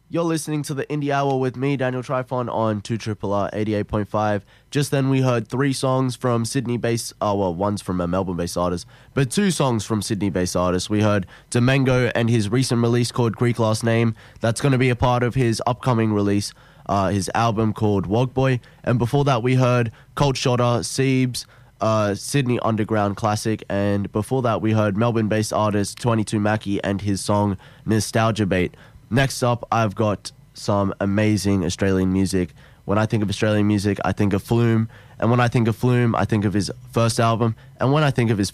You're listening to the Indie Hour with me, Daniel Trifon, on 2RRR 88.5. Just then we heard three songs from Sydney-based, one's from a Melbourne-based artist, but two songs from Sydney-based artists. We heard Domengo and his recent release called Greek Last Name. That's going to be a part of his upcoming release, his album called Wogboy. And before that we heard Colt Shotter, Siebes, Sydney Underground Classic, and before that we heard Melbourne-based artist 22 Mackie and his song Nostalgia Bait. Next up, I've got some amazing Australian music. When I think of Australian music, I think of Flume. And when I think of Flume, I think of his first album. And when I think of his